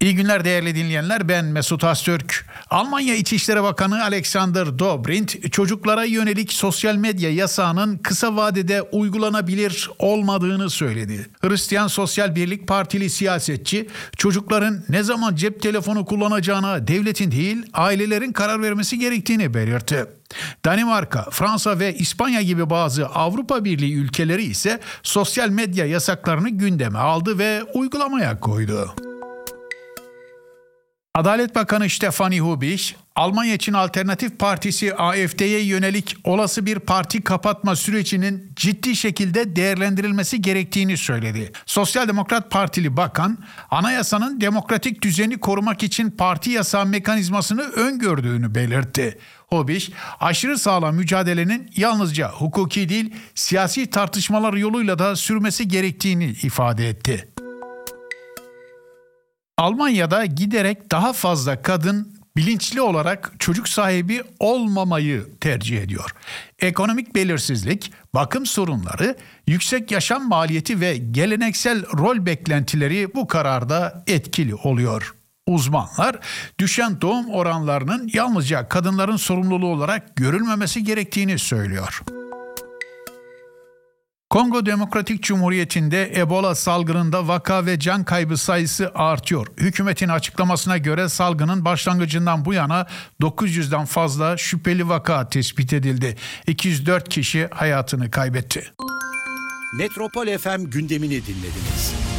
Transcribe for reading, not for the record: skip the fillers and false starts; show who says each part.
Speaker 1: İyi günler değerli dinleyenler, ben Mesut Öztürk. Almanya İçişleri Bakanı Alexander Dobrindt, çocuklara yönelik sosyal medya yasağının kısa vadede uygulanabilir olmadığını söyledi. Hristiyan Sosyal Birlik Partili siyasetçi, çocukların ne zaman cep telefonu kullanacağına devletin değil, ailelerin karar vermesi gerektiğini belirtti. Danimarka, Fransa ve İspanya gibi bazı Avrupa Birliği ülkeleri ise sosyal medya yasaklarını gündeme aldı ve uygulamaya koydu. Adalet Bakanı Stefanie Hubich, Almanya için Alternatif Partisi AfD'ye yönelik olası bir parti kapatma sürecinin ciddi şekilde değerlendirilmesi gerektiğini söyledi. Sosyal Demokrat Partili bakan, anayasanın demokratik düzeni korumak için parti yasağı mekanizmasını öngördüğünü belirtti. Hubich, aşırı sağlam mücadelenin yalnızca hukuki değil, siyasi tartışmalar yoluyla da sürmesi gerektiğini ifade etti. Almanya'da giderek daha fazla kadın bilinçli olarak çocuk sahibi olmamayı tercih ediyor. Ekonomik belirsizlik, bakım sorunları, yüksek yaşam maliyeti ve geleneksel rol beklentileri bu kararda etkili oluyor. Uzmanlar, düşen doğum oranlarının yalnızca kadınların sorumluluğu olarak görülmemesi gerektiğini söylüyor. Kongo Demokratik Cumhuriyeti'nde Ebola salgınında vaka ve can kaybı sayısı artıyor. Hükümetin açıklamasına göre salgının başlangıcından bu yana 900'den fazla şüpheli vaka tespit edildi. 204 kişi hayatını kaybetti.
Speaker 2: Metropol FM gündemini dinlediniz.